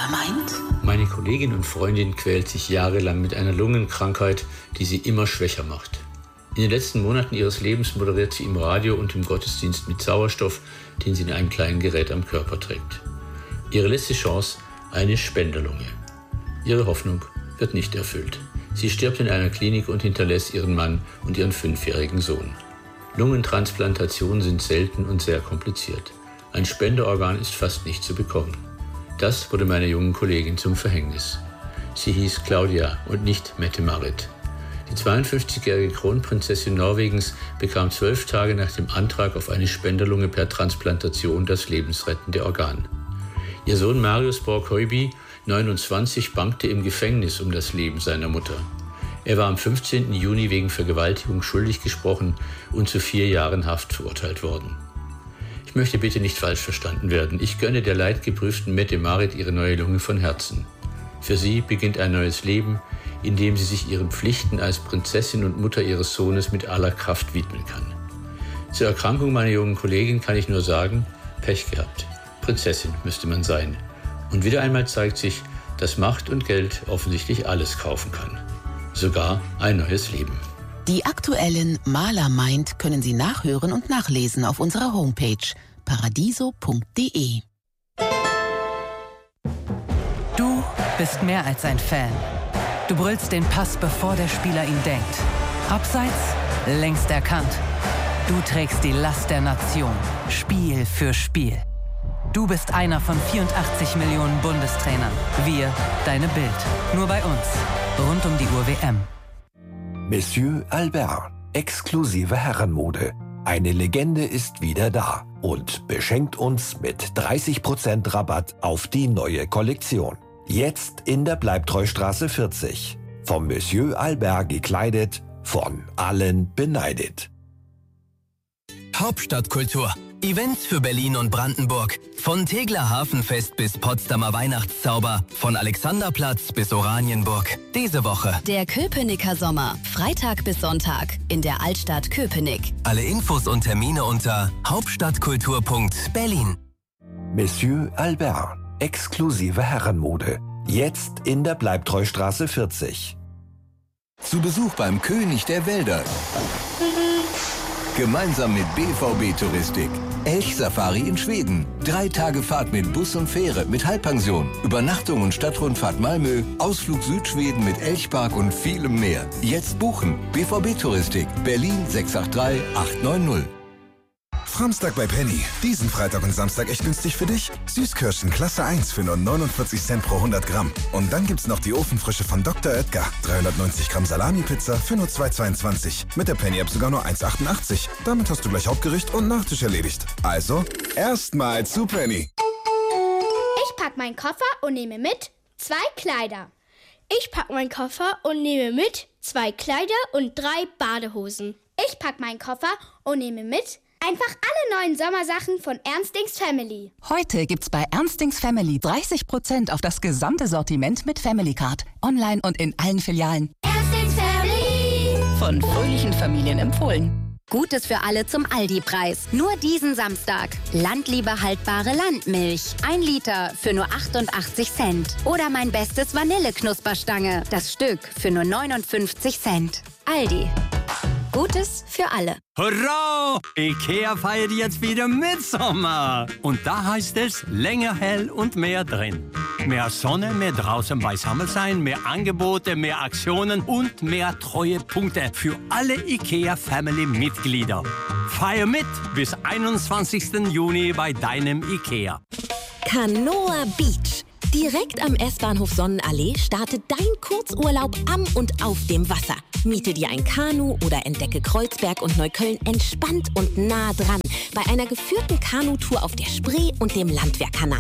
meint? Meine Kollegin und Freundin quält sich jahrelang mit einer Lungenkrankheit, die sie immer schwächer macht. In den letzten Monaten ihres Lebens moderiert sie im Radio und im Gottesdienst mit Sauerstoff, den sie in einem kleinen Gerät am Körper trägt. Ihre letzte Chance, eine Spenderlunge. Ihre Hoffnung wird nicht erfüllt. Sie stirbt in einer Klinik und hinterlässt ihren Mann und ihren 5-jährigen Sohn. Lungentransplantationen sind selten und sehr kompliziert. Ein Spenderorgan ist fast nicht zu bekommen. Das wurde meiner jungen Kollegin zum Verhängnis. Sie hieß Claudia und nicht Mette-Marit. Die 52-jährige Kronprinzessin Norwegens bekam 12 Tage nach dem Antrag auf eine Spenderlunge per Transplantation das lebensrettende Organ. Ihr Sohn Marius Borg-Høiby, 29, bangte im Gefängnis um das Leben seiner Mutter. Er war am 15. Juni wegen Vergewaltigung schuldig gesprochen und zu 4 Jahren Haft verurteilt worden. Ich möchte bitte nicht falsch verstanden werden. Ich gönne der leidgeprüften Mette-Marit ihre neue Lunge von Herzen. Für sie beginnt ein neues Leben, in dem sie sich ihren Pflichten als Prinzessin und Mutter ihres Sohnes mit aller Kraft widmen kann. Zur Erkrankung meiner jungen Kollegin kann ich nur sagen, Pech gehabt. Prinzessin müsste man sein. Und wieder einmal zeigt sich, dass Macht und Geld offensichtlich alles kaufen kann. Sogar ein neues Leben. Die aktuellen Maler meint können Sie nachhören und nachlesen auf unserer Homepage paradiso.de. Du bist mehr als ein Fan. Du brüllst den Pass, bevor der Spieler ihn denkt. Abseits, längst erkannt. Du trägst die Last der Nation, Spiel für Spiel. Du bist einer von 84 Millionen Bundestrainern. Wir, deine Bild. Nur bei uns. Rund um die Uhr WM. Monsieur Albert. Exklusive Herrenmode. Eine Legende ist wieder da und beschenkt uns mit 30% Rabatt auf die neue Kollektion. Jetzt in der Bleibtreustraße 40. Vom Monsieur Albert gekleidet, von allen beneidet. Hauptstadtkultur. Events für Berlin und Brandenburg. Von Tegeler Hafenfest bis Potsdamer Weihnachtszauber. Von Alexanderplatz bis Oranienburg. Diese Woche der Köpenicker Sommer. Freitag bis Sonntag in der Altstadt Köpenick. Alle Infos und Termine unter hauptstadtkultur.berlin. Monsieur Albert. Exklusive Herrenmode. Jetzt in der Bleibtreustraße 40. Zu Besuch beim König der Wälder. Gemeinsam mit BVB Touristik. Elchsafari in Schweden. 3 Tage Fahrt mit Bus und Fähre mit Halbpension. Übernachtung und Stadtrundfahrt Malmö. Ausflug Südschweden mit Elchpark und vielem mehr. Jetzt buchen. BVB Touristik. Berlin 683 890. Samstag bei Penny. Diesen Freitag und Samstag echt günstig für dich. Süßkirschen Klasse 1 für nur 49 Cent pro 100 Gramm. Und dann gibt's noch die Ofenfrische von Dr. Oetker. 390 Gramm Salami-Pizza für nur 2,22. Mit der Penny-App sogar nur 1,88. Damit hast du gleich Hauptgericht und Nachtisch erledigt. Also, erstmal zu Penny. Ich pack meinen Koffer und nehme mit 2 Kleider. Ich pack meinen Koffer und nehme mit 2 Kleider und 3 Badehosen. Ich pack meinen Koffer und nehme mit einfach alle neuen Sommersachen von Ernstings Family. Heute gibt's bei Ernstings Family 30% auf das gesamte Sortiment mit Family Card. Online und in allen Filialen. Ernstings Family. Von fröhlichen Familien empfohlen. Gutes für alle zum Aldi-Preis. Nur diesen Samstag. Landliebe haltbare Landmilch. 1 Liter für nur 88 Cent. Oder mein bestes Vanilleknusperstange. Das Stück für nur 59 Cent. Aldi. Gutes für alle. Hurra! IKEA feiert jetzt wieder Mitsommer. Und da heißt es länger hell und mehr drin. Mehr Sonne, mehr draußen beisammen sein, mehr Angebote, mehr Aktionen und mehr Treuepunkte für alle IKEA-Family-Mitglieder. Feier mit bis 21. Juni bei deinem IKEA. Kanoa Beach. Direkt am S-Bahnhof Sonnenallee startet dein Kurzurlaub am und auf dem Wasser. Miete dir ein Kanu oder entdecke Kreuzberg und Neukölln entspannt und nah dran bei einer geführten Kanutour auf der Spree und dem Landwehrkanal.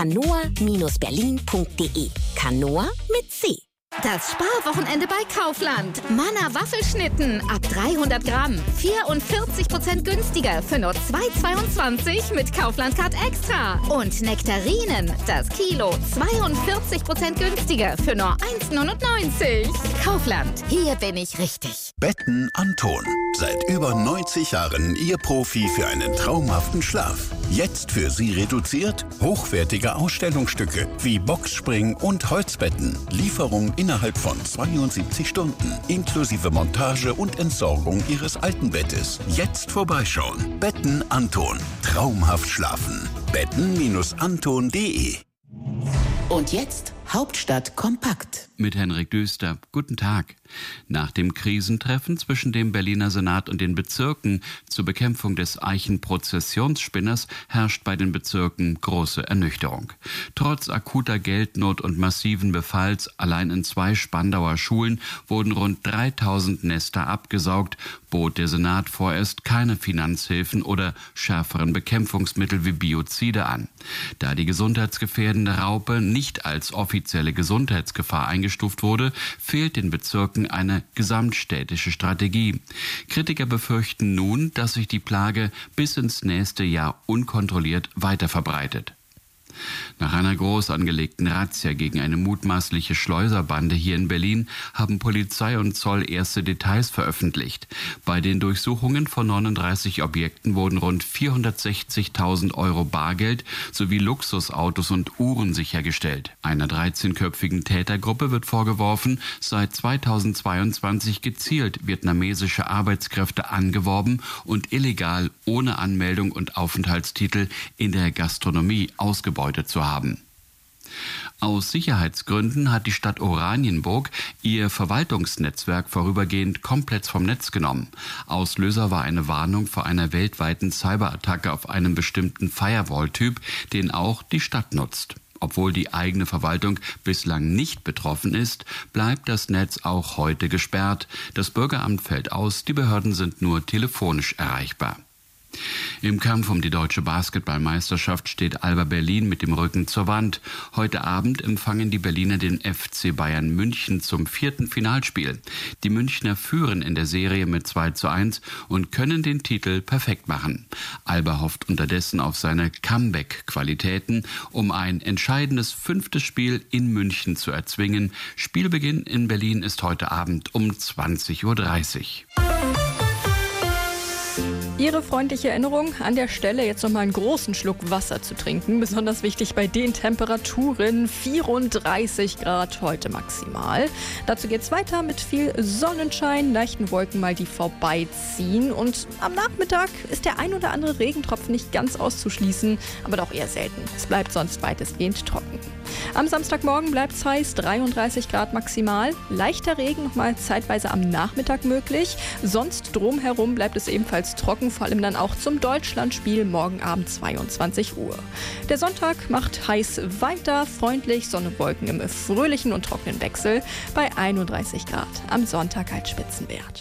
Kanoa-berlin.de. Kanoa mit C. Das Sparwochenende bei Kaufland. Manna Waffelschnitten ab 300 Gramm. 44% günstiger für nur 2,22 mit Kaufland Card Extra. Und Nektarinen, das Kilo, 42% günstiger für nur 1,99. Kaufland, hier bin ich richtig. Betten Anton. Seit über 90 Jahren Ihr Profi für einen traumhaften Schlaf. Jetzt für Sie reduziert hochwertige Ausstellungsstücke wie Boxspring und Holzbetten. Lieferung innerhalb von 72 Stunden. Inklusive Montage und Entsorgung Ihres alten Bettes. Jetzt vorbeischauen. Betten Anton. Traumhaft schlafen. betten-anton.de. Und jetzt Hauptstadt kompakt. Mit Henrik Düster. Guten Tag. Nach dem Krisentreffen zwischen dem Berliner Senat und den Bezirken zur Bekämpfung des Eichenprozessionsspinners herrscht bei den Bezirken große Ernüchterung. Trotz akuter Geldnot und massiven Befalls allein in 2 Spandauer Schulen wurden rund 3000 Nester abgesaugt, bot der Senat vorerst keine Finanzhilfen oder schärferen Bekämpfungsmittel wie Biozide an. Da die gesundheitsgefährdende Raupe nicht als offizielle Gesundheitsgefahr eingestuft wurde, fehlt den Bezirken eine gesamtstädtische Strategie. Kritiker befürchten nun, dass sich die Plage bis ins nächste Jahr unkontrolliert weiter verbreitet. Nach einer groß angelegten Razzia gegen eine mutmaßliche Schleuserbande hier in Berlin haben Polizei und Zoll erste Details veröffentlicht. Bei den Durchsuchungen von 39 Objekten wurden rund 460.000 Euro Bargeld sowie Luxusautos und Uhren sichergestellt. Einer 13-köpfigen Tätergruppe wird vorgeworfen, seit 2022 gezielt vietnamesische Arbeitskräfte angeworben und illegal ohne Anmeldung und Aufenthaltstitel in der Gastronomie ausgebeutet zu haben. Aus Sicherheitsgründen hat die Stadt Oranienburg ihr Verwaltungsnetzwerk vorübergehend komplett vom Netz genommen. Auslöser war eine Warnung vor einer weltweiten Cyberattacke auf einem bestimmten Firewall-Typ, den auch die Stadt nutzt. Obwohl die eigene Verwaltung bislang nicht betroffen ist, bleibt das Netz auch heute gesperrt. Das Bürgeramt fällt aus, die Behörden sind nur telefonisch erreichbar. Im Kampf um die deutsche Basketballmeisterschaft steht Alba Berlin mit dem Rücken zur Wand. Heute Abend empfangen die Berliner den FC Bayern München zum 4. Finalspiel. Die Münchner führen in der Serie mit 2:1 und können den Titel perfekt machen. Alba hofft unterdessen auf seine Comeback-Qualitäten, um ein entscheidendes 5. Spiel in München zu erzwingen. Spielbeginn in Berlin ist heute Abend um 20:30 Uhr. Ihre freundliche Erinnerung an der Stelle, jetzt noch mal einen großen Schluck Wasser zu trinken. Besonders wichtig bei den Temperaturen. 34 Grad heute maximal. Dazu geht's weiter mit viel Sonnenschein, leichten Wolken mal, die vorbeiziehen. Und am Nachmittag ist der ein oder andere Regentropfen nicht ganz auszuschließen, aber doch eher selten. Es bleibt sonst weitestgehend trocken. Am Samstagmorgen bleibt es heiß, 33 Grad maximal. Leichter Regen noch mal zeitweise am Nachmittag möglich. Sonst drumherum bleibt es ebenfalls trocken, vor allem dann auch zum Deutschlandspiel morgen Abend 22 Uhr. Der Sonntag macht heiß weiter, freundlich, Sonne, Wolken im fröhlichen und trockenen Wechsel bei 31 Grad. Am Sonntag als Spitzenwert.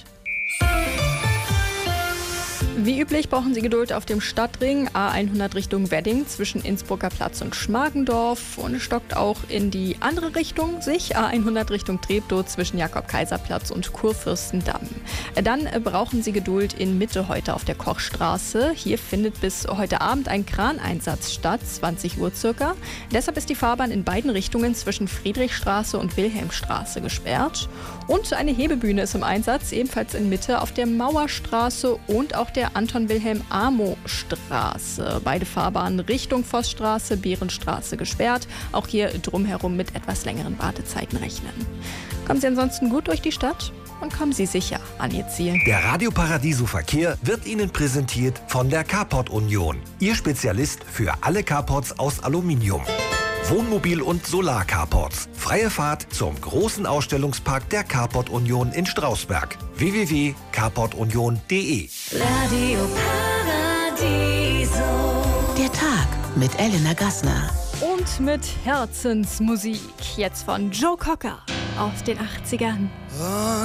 Wie üblich brauchen Sie Geduld auf dem Stadtring A100 Richtung Wedding zwischen Innsbrucker Platz und Schmargendorf und stockt auch in die andere Richtung sich A100 Richtung Treptow zwischen Jakob-Kaiser-Platz und Kurfürstendamm. Dann brauchen Sie Geduld in Mitte heute auf der Kochstraße. Hier findet bis heute Abend ein Kraneinsatz statt, 20 Uhr circa. Deshalb ist die Fahrbahn in beiden Richtungen zwischen Friedrichstraße und Wilhelmstraße gesperrt. Und eine Hebebühne ist im Einsatz, ebenfalls in Mitte auf der Mauerstraße und auch der Anton-Wilhelm-Amo-Straße. Beide Fahrbahnen Richtung Vossstraße, Behrenstraße gesperrt. Auch hier drumherum mit etwas längeren Wartezeiten rechnen. Kommen Sie ansonsten gut durch die Stadt und kommen Sie sicher an Ihr Ziel. Der Radio Paradiso Verkehr wird Ihnen präsentiert von der Carport Union. Ihr Spezialist für alle Carports aus Aluminium. Wohnmobil- und Solar-Carports. Freie Fahrt zum großen Ausstellungspark der Carport Union in Strausberg. www.carportunion.de. Radio Paradiso. Der Tag mit Elena Gassner. Und mit Herzensmusik. Jetzt von Joe Cocker aus den 80ern.